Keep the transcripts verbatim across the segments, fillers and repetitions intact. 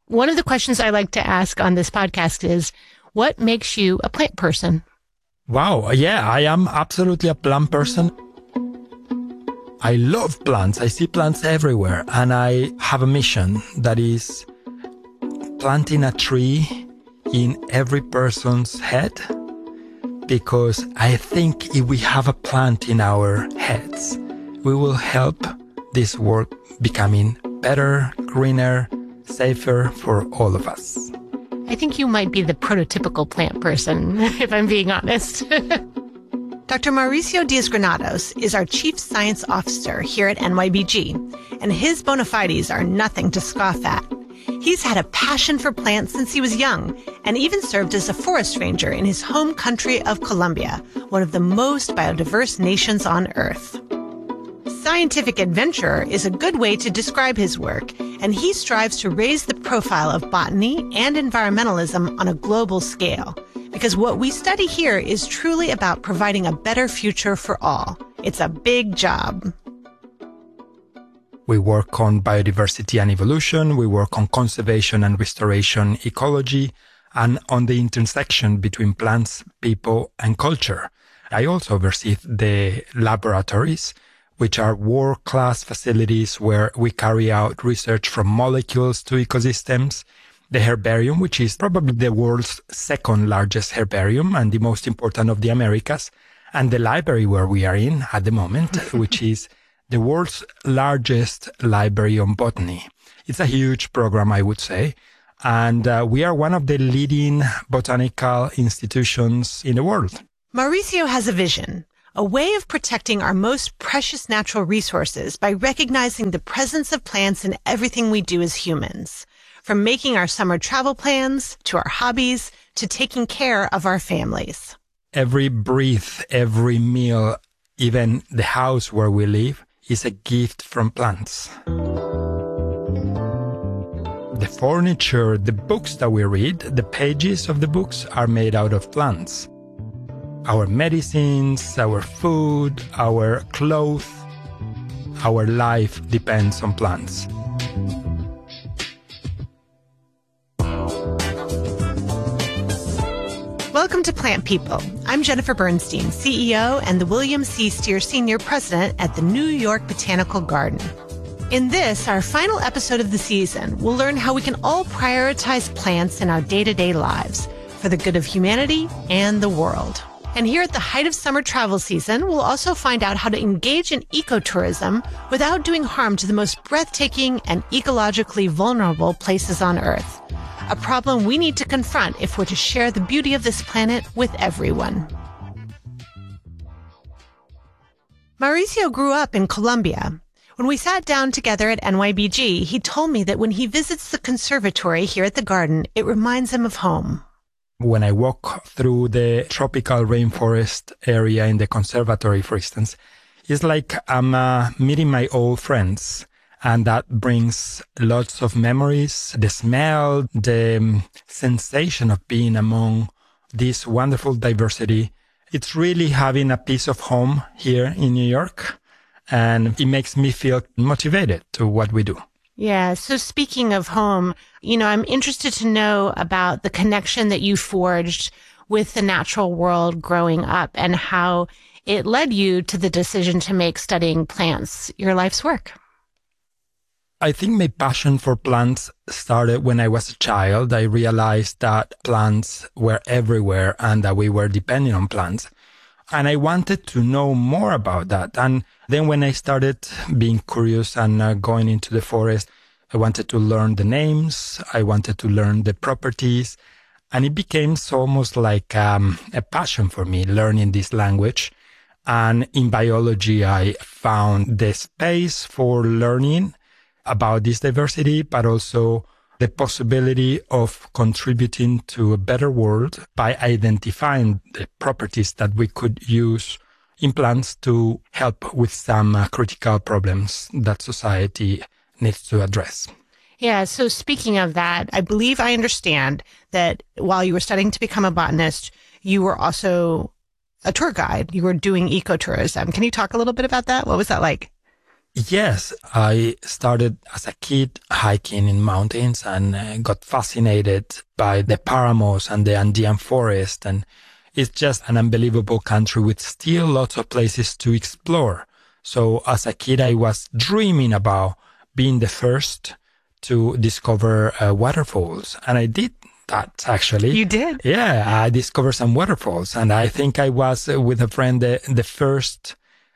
One of the questions I like to ask on this podcast is, what makes you a plant person? Wow. Yeah, I am absolutely a plant person. I love plants. I see plants everywhere. And I have a mission that is planting a tree in every person's head. Because I think if we have a plant in our heads, we will help this world becoming better, greener, safer for all of us. I think you might be the prototypical plant person, if I'm being honest. Doctor Mauricio Diaz-Granados is our Chief Science Officer here at N Y B G, and his bona fides are nothing to scoff at. He's had a passion for plants since he was young, and even served as a forest ranger in his home country of Colombia, one of the most biodiverse nations on Earth. Scientific adventurer is a good way to describe his work, and he strives to raise the profile of botany and environmentalism on a global scale, because what we study here is truly about providing a better future for all. It's a big job. We work on biodiversity and evolution, we work on conservation and restoration ecology, and on the intersection between plants, people, and culture. I also oversee the laboratories, which are world-class facilities where we carry out research from molecules to ecosystems, the herbarium, which is probably the world's second largest herbarium and the most important of the Americas, and the library where we are in at the moment, which is the world's largest library on botany. It's a huge program, I would say, and uh, we are one of the leading botanical institutions in the world. Mauricio has a vision. A way of protecting our most precious natural resources by recognizing the presence of plants in everything we do as humans. From making our summer travel plans, to our hobbies, to taking care of our families. Every breath, every meal, even the house where we live, is a gift from plants. The furniture, the books that we read, the pages of the books are made out of plants. Our medicines, our food, our clothes, our life depends on plants. Welcome to Plant People. I'm Jennifer Bernstein, C E O and the William C. Steer Senior President at the New York Botanical Garden. In this, our final episode of the season, we'll learn how we can all prioritize plants in our day-to-day lives for the good of humanity and the world. And here at the height of summer travel season, we'll also find out how to engage in ecotourism without doing harm to the most breathtaking and ecologically vulnerable places on Earth. A problem we need to confront if we're to share the beauty of this planet with everyone. Mauricio grew up in Colombia. When we sat down together at N Y B G, he told me that when he visits the conservatory here at the garden, it reminds him of home. When I walk through the tropical rainforest area in the conservatory, for instance, it's like I'm uh, meeting my old friends. And that brings lots of memories, the smell, the um, sensation of being among this wonderful diversity. It's really having a piece of home here in New York. And it makes me feel motivated to what we do. Yeah. So speaking of home, you know, I'm interested to know about the connection that you forged with the natural world growing up and how it led you to the decision to make studying plants your life's work. I think my passion for plants started when I was a child. I realized that plants were everywhere and that we were depending on plants. And I wanted to know more about that. And then when I started being curious and uh, going into the forest, I wanted to learn the names. I wanted to learn the properties. And it became so almost like um, a passion for me, learning this language. And in biology, I found the space for learning about this diversity, but also the possibility of contributing to a better world by identifying the properties that we could use in plants to help with some uh, critical problems that society needs to address. Yeah. So speaking of that, I believe I understand that while you were studying to become a botanist, you were also a tour guide. You were doing ecotourism. Can you talk a little bit about that? What was that like? Yes, I started as a kid hiking in mountains and uh, got fascinated by the Paramos and the Andean forest. And it's just an unbelievable country with still lots of places to explore. So as a kid, I was dreaming about being the first to discover uh, waterfalls. And I did that, actually. You did? Yeah, I discovered some waterfalls. And I think I was uh, with a friend, the, the first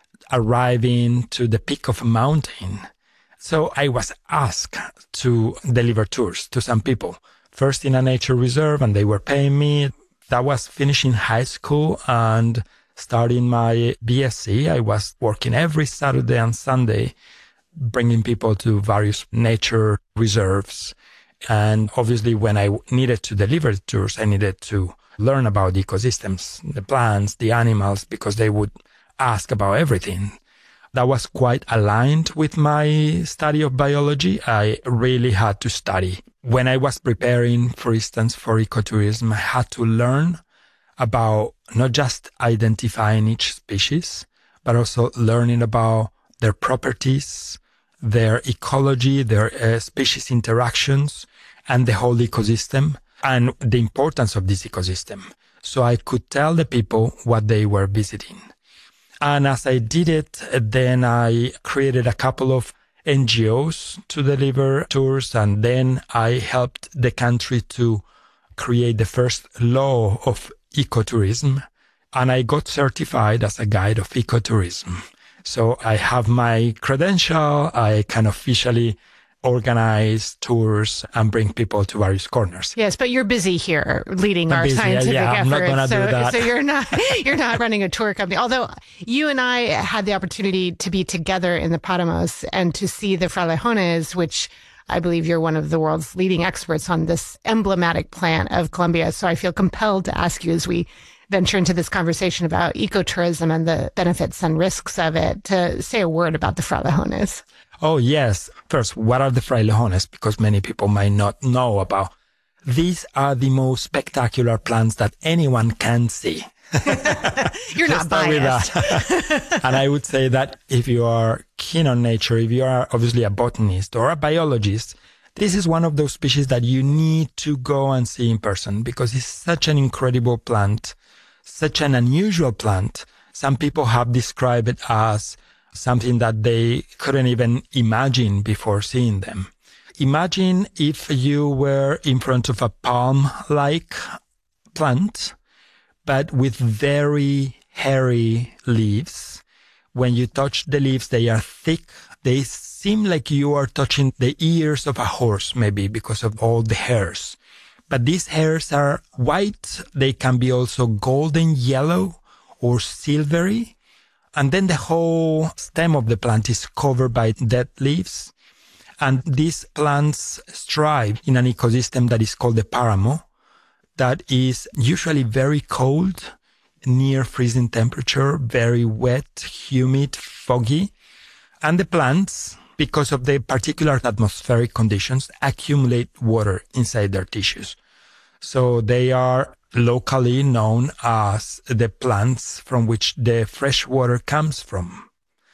arriving to the peak of a mountain. So I was asked to deliver tours to some people, first in a nature reserve, and they were paying me. That was finishing high school and starting my B S c. I was working every Saturday and Sunday, bringing people to various nature reserves. And obviously, when I needed to deliver the tours, I needed to learn about the ecosystems, the plants, the animals, because they would ask about everything. That was quite aligned with my study of biology. I really had to study. When I was preparing, for instance, for ecotourism, I had to learn about not just identifying each species, but also learning about their properties, their ecology, their uh, species interactions, and the whole ecosystem, and the importance of this ecosystem. So I could tell the people what they were visiting. And as I did it, then I created a couple of N G Os to deliver tours, and then I helped the country to create the first law of ecotourism, and I got certified as a guide of ecotourism. So I have my credential, I can officially organize tours and bring people to various corners. Yes, but you're busy here leading I'm our busy, scientific yeah, I'm not efforts. gonna so, do that. so you're not you're not running a tour company. Although you and I had the opportunity to be together in the Paramos and to see the frailejones, which I believe you're one of the world's leading experts on this emblematic plant of Colombia. So I feel compelled to ask you, as we venture into this conversation about ecotourism and the benefits and risks of it, to say a word about the frailejones. Oh, yes. First, what are the frailejones? Because many people might not know about. These are the most spectacular plants that anyone can see. You're not biased. And I would say that if you are keen on nature, if you are obviously a botanist or a biologist, this is one of those species that you need to go and see in person because it's such an incredible plant, such an unusual plant. Some people have described it as something that they couldn't even imagine before seeing them. Imagine if you were in front of a palm-like plant, but with very hairy leaves. When you touch the leaves, they are thick. They seem like you are touching the ears of a horse, maybe because of all the hairs. But these hairs are white. They can be also golden yellow or silvery. And then the whole stem of the plant is covered by dead leaves. And these plants thrive in an ecosystem that is called the Paramo, that is usually very cold, near freezing temperature, very wet, humid, foggy. And the plants, because of the particular atmospheric conditions, accumulate water inside their tissues. So they are locally known as the plants from which the fresh water comes from.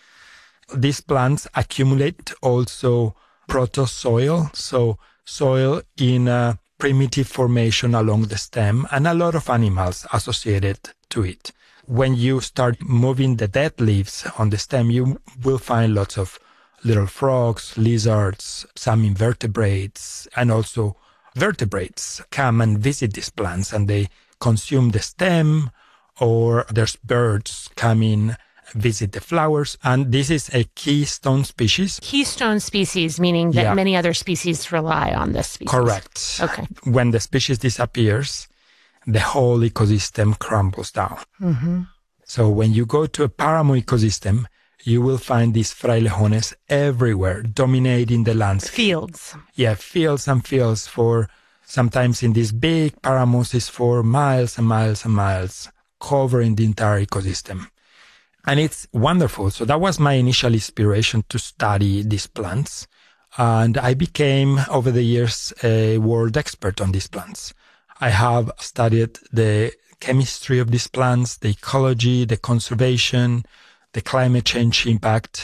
These plants accumulate also protosoil, so soil in a primitive formation along the stem, and a lot of animals associated to it. When you start moving the dead leaves on the stem, you will find lots of little frogs, lizards, some invertebrates, and also vertebrates come and visit these plants, and they consume the stem, or there's birds coming visit the flowers. And this is a keystone species. Keystone species, meaning that Yeah. many other species rely on this species. Correct. Okay. When the species disappears, the whole ecosystem crumbles down. Mm-hmm. So when you go to a Paramo ecosystem, you will find these frailejones everywhere, dominating the landscape. Fields. Yeah, fields and fields for sometimes in these big paramos is for miles and miles and miles, covering the entire ecosystem. And it's wonderful. So that was my initial inspiration to study these plants. And I became, over the years, a world expert on these plants. I have studied the chemistry of these plants, the ecology, the conservation, the climate change impact.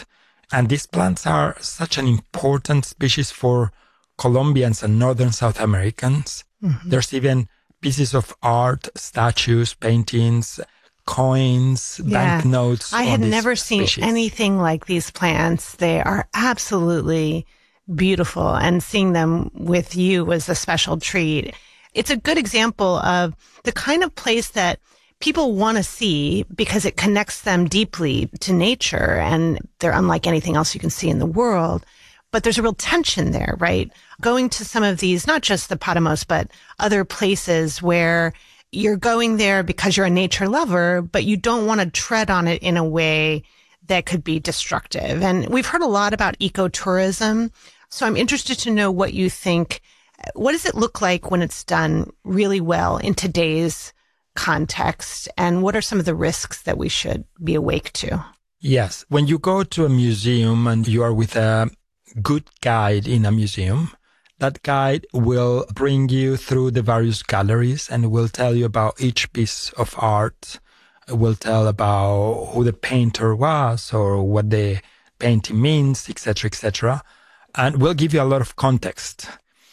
And these plants are such an important species for Colombians and Northern South Americans. Mm-hmm. There's even pieces of art, statues, paintings, coins, yeah. banknotes. I had never species. seen anything like these plants. They are absolutely beautiful, and seeing them with you was a special treat. It's a good example of the kind of place that people want to see because it connects them deeply to nature, and they're unlike anything else you can see in the world. But there's a real tension there, right? Going to some of these, not just the Patamos, but other places where you're going there because you're a nature lover, but you don't want to tread on it in a way that could be destructive. And we've heard a lot about ecotourism. So I'm interested to know what you think. What does it look like when it's done really well in today's context? And what are some of the risks that we should be awake to? Yes. When you go to a museum and you are with a good guide in a museum, that guide will bring you through the various galleries and will tell you about each piece of art, will tell about who the painter was or what the painting means, et cetera, et cetera, and will give you a lot of context.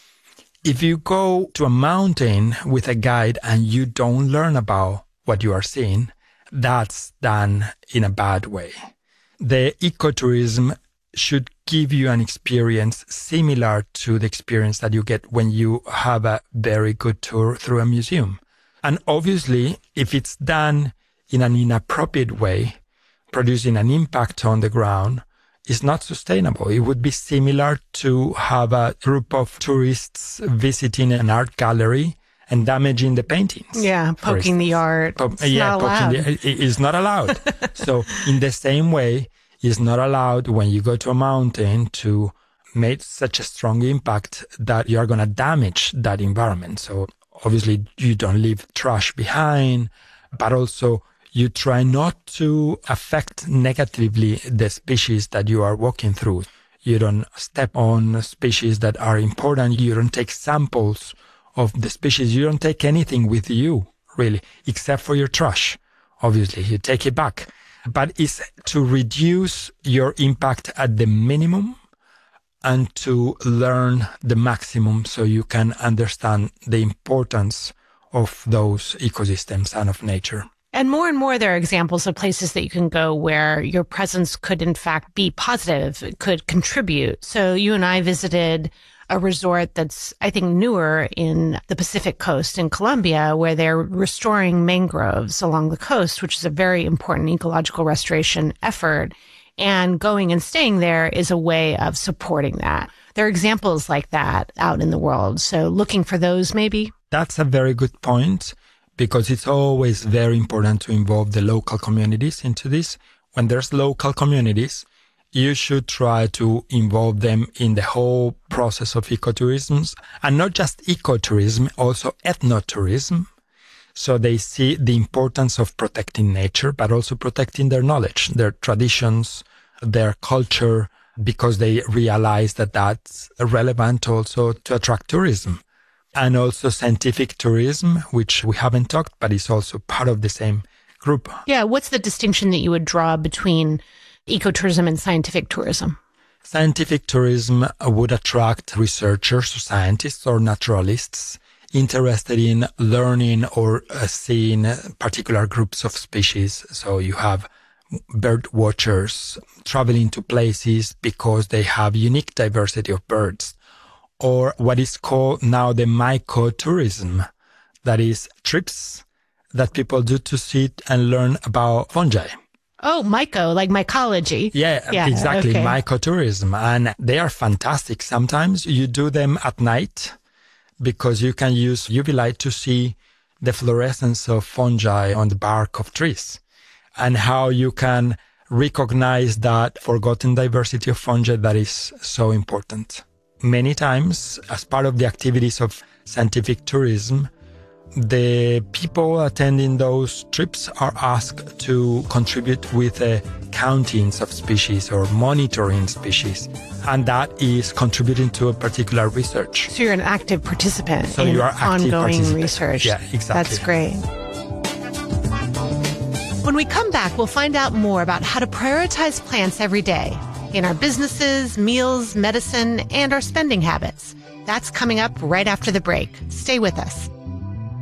If you go to a mountain with a guide and you don't learn about what you are seeing, that's done in a bad way. The ecotourism should give you an experience similar to the experience that you get when you have a very good tour through a museum. And obviously, if it's done in an inappropriate way, producing an impact on the ground, it's not sustainable. It would be similar to have a group of tourists visiting an art gallery and damaging the paintings. Yeah, poking the art. Po- it's yeah, not allowed. The, it is not allowed. So in the same way, it's not allowed when you go to a mountain to make such a strong impact that you are going to damage that environment. So obviously you don't leave trash behind, but also you try not to affect negatively the species that you are walking through. You don't step on species that are important. You don't take samples of the species. You don't take anything with you, really, except for your trash. Obviously, you take it back. But it's to reduce your impact at the minimum and to learn the maximum so you can understand the importance of those ecosystems and of nature. And more and more, there are examples of places that you can go where your presence could, in fact, be positive, could contribute. So you and I visited a resort that's, I think, newer in the Pacific coast in Colombia, where they're restoring mangroves along the coast, which is a very important ecological restoration effort. And going and staying there is a way of supporting that. There are examples like that out in the world. So looking for those, maybe? That's a very good point, because it's always very important to involve the local communities into this. When there's local communities, you should try to involve them in the whole process of ecotourism, and not just ecotourism, also ethnotourism. So they see the importance of protecting nature, but also protecting their knowledge, their traditions, their culture, because they realize that that's relevant also to attract tourism. And also scientific tourism, which we haven't talked, but is also part of the same group. Yeah. What's the distinction that you would draw between ecotourism and scientific tourism? Scientific tourism would attract researchers or scientists or naturalists interested in learning or uh, seeing particular groups of species. So you have bird watchers traveling to places because they have unique diversity of birds. Or what is called now the mycotourism, that is trips that people do to sit and learn about fungi. Oh, myco, like mycology. Yeah, yeah exactly. Okay. Mycotourism. And they are fantastic. Sometimes you do them at night because you can use U V light to see the fluorescence of fungi on the bark of trees and how you can recognize that forgotten diversity of fungi that is so important. Many times, as part of the activities of scientific tourism, the people attending those trips are asked to contribute with uh, countings of species or monitoring species. And that is contributing to a particular research. So you're an active participant so in you are active ongoing research. Yeah, exactly. That's great. When we come back, we'll find out more about how to prioritize plants every day in our businesses, meals, medicine, and our spending habits. That's coming up right after the break. Stay with us.